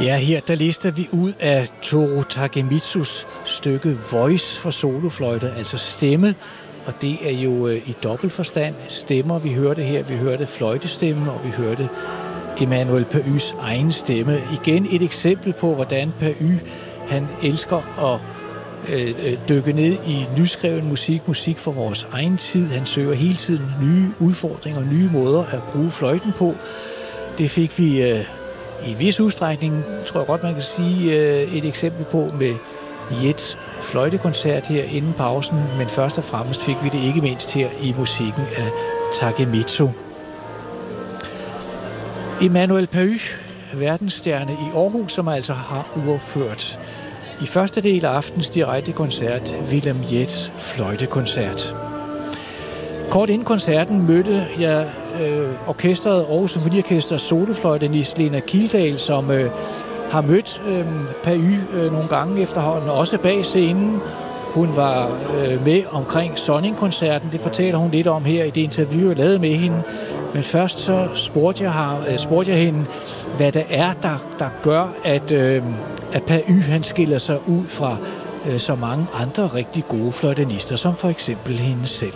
Ja, her der lister vi ud af Toru Takemitsus stykke Voice for solofløjte, altså stemme, og det er jo i dobbelt forstand stemmer, vi hørte her. Vi hørte fløjtestemme, og vi hørte Emmanuel Pahys egen stemme. Igen et eksempel på, hvordan Pahy, han elsker at dykke ned i nyskreven musik for vores egen tid. Han søger hele tiden nye udfordringer, nye måder at bruge fløjten på. Det fik vi i en vis udstrækning, tror jeg godt, man kan sige, et eksempel på med Jets fløjtekoncert her inden pausen, men først og fremmest fik vi det ikke mindst her i musikken af Takemitsu. Emmanuel Pahy, verdensstjerne i Aarhus, som altså har uopført i første del af aftens direkte koncert Willem Jets fløjtekoncert. Kort inden koncerten mødte jeg orkestret Aarhus Symfoniorkesters solofløjtenist Lena Kildal, som har mødt Pahy nogle gange efterhånden, også bag scenen. Hun var med omkring Sonning-koncerten. Det fortæller hun lidt om her i det interview, jeg lavede med hende. Men først så spurgte jeg hende, hvad det er, der gør, at Pahy han skiller sig ud fra så mange andre rigtig gode fløjtenister, som for eksempel hende selv.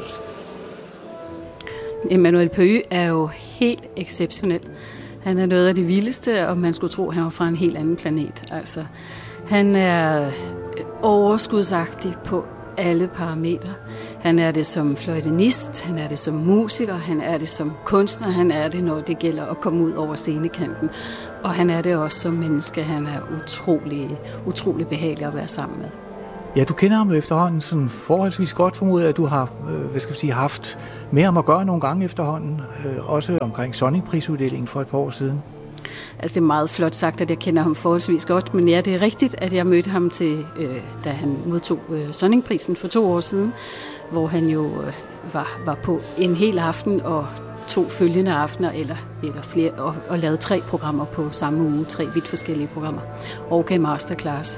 Emmanuel Pahy er jo helt exceptionel. Han er noget af det vildeste, og man skulle tro, at han var fra en helt anden planet. Altså, han er overskudsagtig på alle parametre. Han er det som fløjtenist, han er det som musiker, han er det som kunstner, han er det, når det gælder at komme ud over scenekanten. Og han er det også som menneske. Han er utrolig behagelig at være sammen med. Ja, du kender ham efterhånden sådan forholdsvis godt, formodet, at du har haft med ham at gøre nogle gange efterhånden, også omkring Sonning-prisuddelingen for et par år siden. Altså det er meget flot sagt, at jeg kender ham forholdsvis godt, men ja, det er rigtigt, at jeg mødte ham til, da han modtog Sonning-prisen for 2 år siden, hvor han jo var på en hel aften og 2 følgende aftener eller flere, og lavede 3 programmer på samme uge, 3 vidt forskellige programmer, og gav masterclass.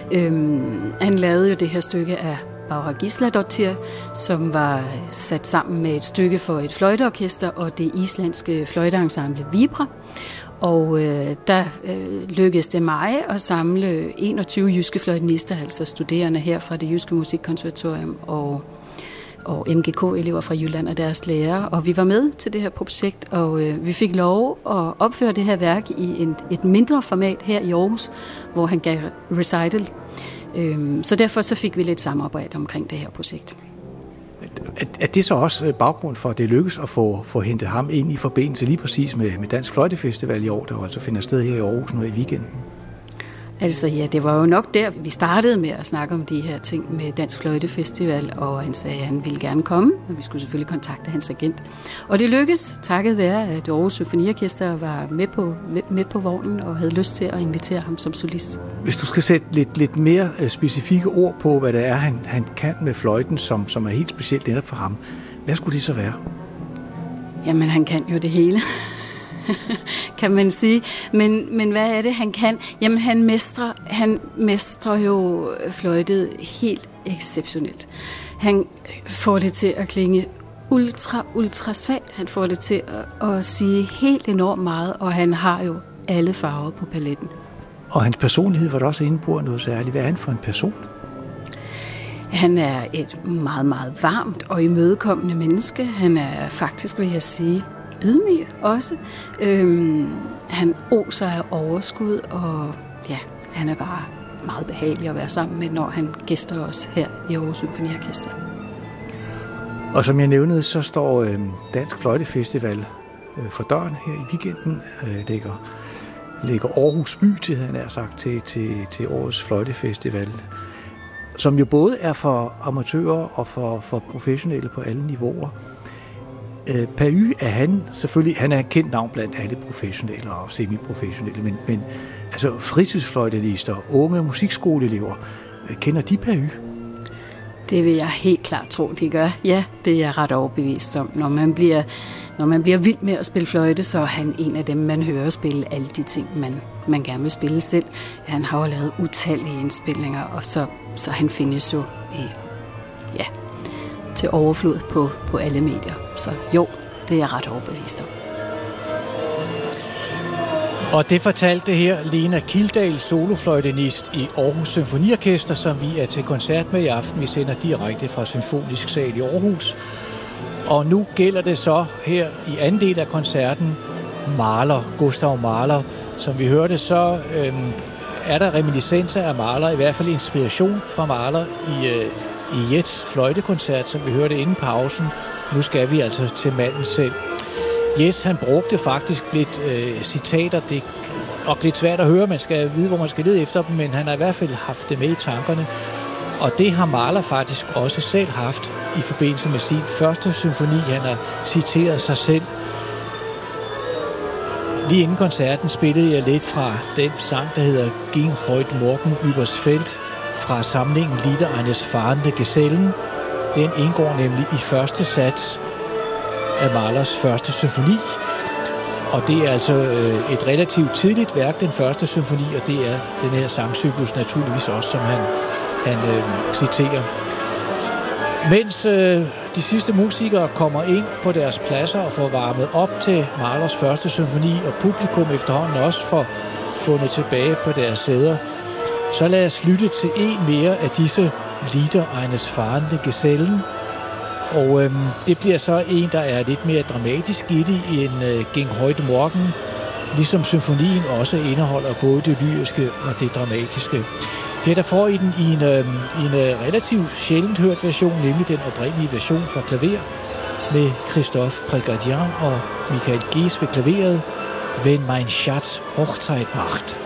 Han lavede jo det her stykke af Bára Gísladóttir, som var sat sammen med et stykke for et fløjteorkester og det islandske fløjteensemble Vibra. Og der lykkedes det mig at samle 21 jyske fløjtenister, altså studerende her fra det Jyske Musikkonservatorium og MGK-elever fra Jylland og deres lærere. Og vi var med til det her projekt, og vi fik lov at opføre det her værk i et mindre format her i Aarhus, hvor han gav recital. Så derfor så fik vi lidt samarbejde omkring det her projekt. Er det så også baggrund for, at det lykkes at få hentet ham ind i forbindelse lige præcis med Dansk Fløjtefestival i år, der altså finder sted her i Aarhus nu i weekenden? Altså ja, det var jo nok der, vi startede med at snakke om de her ting med Dansk Fløjtefestival, og han sagde, at han ville gerne komme, og vi skulle selvfølgelig kontakte hans agent. Og det lykkedes, takket være, at Aarhus Symfoniorkester var med på vognen og havde lyst til at invitere ham som solist. Hvis du skal sætte lidt mere specifikke ord på, hvad det er, han kan med fløjten, som er helt specielt netop for ham, hvad skulle det så være? Jamen, han kan jo det hele. Kan man sige. Men hvad er det, han kan? Jamen, han mestrer jo fløjtet helt exceptionelt. Han får det til at klinge ultra svagt. Han får det til at sige helt enormt meget, og han har jo alle farver på paletten. Og hans personlighed var der også inde på noget særligt. Hvad er han for en person? Han er et meget, meget varmt og imødekommende menneske. Han er faktisk, vil jeg sige, ydmyg også. Han oser af overskud, og ja, han er bare meget behagelig at være sammen med, når han gæster os her i Aarhus Symfoniorkester. Og som jeg nævnede, så står Dansk Fløjtefestival for døren her i weekenden. Lægger Aarhus by til, han er sagt, til årets fløjtefestival, som jo både er for amatører og for professionelle på alle niveauer. Pahy er han er et kendt navn blandt alle professionelle og semiprofessionelle, men altså fritidsfløjtenister, unge musikskoleelever, kender de Pahy? Det vil jeg helt klart tro, de gør. Ja, det er jeg ret overbevist om. Når man bliver vild med at spille fløjte, så er han en af dem, man hører spille alle de ting, man gerne vil spille selv. Han har jo lavet utallige indspilninger, og så han findes jo til overflod på alle medier. Så jo, det er jeg ret overbevist om. Og det fortalte her Lena Kildahl, solofløjtenist i Aarhus Symfoniorkester, som vi er til koncert med i aften. Vi sender direkte fra Symfonisk Sal i Aarhus. Og nu gælder det så her i anden del af koncerten Mahler, Gustav Mahler. Som vi hørte, så er der reminiscenser af Mahler, i hvert fald inspiration fra Mahler i Jets fløjtekoncert, som vi hørte inden pausen. Nu skal vi altså til manden selv. Jets, han brugte faktisk lidt citater. Det er nok lidt svært at høre, man skal vide, hvor man skal lede efter dem, men han har i hvert fald haft det med i tankerne. Og det har Mahler faktisk også selv haft i forbindelse med sin første symfoni. Han har citeret sig selv. Lige inden koncerten spillede jeg lidt fra den sang, der hedder Ging heut Morgen übers Feld, fra samlingen Lieder eines fahrende Gesellen. Den indgår nemlig i første sats af Mahlers første symfoni. Og det er altså et relativt tidligt værk, den første symfoni, og det er den her sangcyklus naturligvis også, som han citerer. Mens de sidste musikere kommer ind på deres pladser og får varmet op til Mahlers første symfoni, og publikum efterhånden også får fundet tilbage på deres sæder, så lad os lytte til en mere af disse Lieder eines fahrende Gesellen. Og det bliver så en, der er lidt mere dramatisk i det end Ging heut Morgen, ligesom symfonien også indeholder både det lyriske og det dramatiske. Her der får I den i en relativt sjældent hørt version, nemlig den oprindelige version for klaver, med Christophe Prégardien og Michael Gees ved klaveret, Wenn mein Schatz Hochzeit macht.